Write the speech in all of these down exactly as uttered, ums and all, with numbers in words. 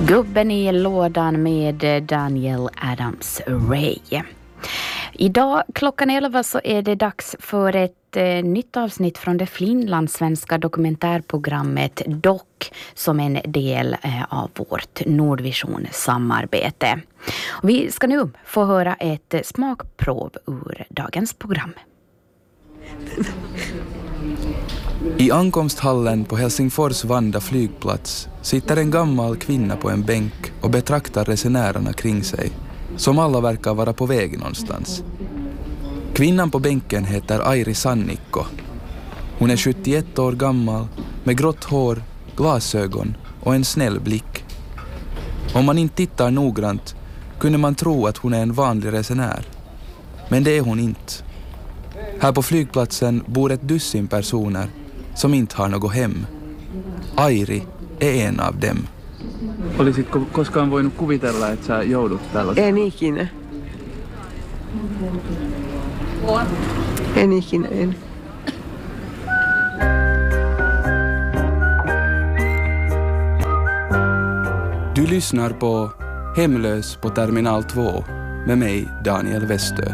Gubben i lådan med Daniel Adams-Ray. Idag klockan elva så är det dags för ett eh, nytt avsnitt från det finlandssvenska dokumentärprogrammet D O C som en del eh, av vårt Nordvision-samarbete. Vi ska nu få höra ett eh, smakprov ur dagens program. I ankomsthallen på Helsingfors Vanda flygplats sitter en gammal kvinna på en bänk och betraktar resenärerna kring sig, som alla verkar vara på väg någonstans. Kvinnan på bänken heter Airi Sannikko. Hon är sjuttioett år gammal, med grått hår, glasögon och en snäll blick. Om man inte tittar noggrant kunde man tro att hon är en vanlig resenär. Men det är hon inte. Här på flygplatsen bor ett dussin personer som inte har något hem. Airi är en av dem. Olisitko koskaan voinut kuvitella, että sä joudut tällaisen? En ikinä. En ikinä, en. Du lyssnar på Hemlös på Terminal två med mig, Daniel Westö.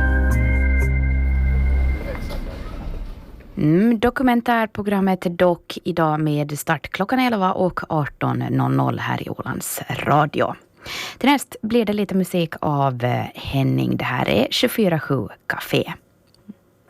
Mm, dokumentärprogrammet D O C idag med start klockan elva och arton noll noll här i Ålands radio. Till näst blir det lite musik av Henning. Det här är tjugofyra sju Café.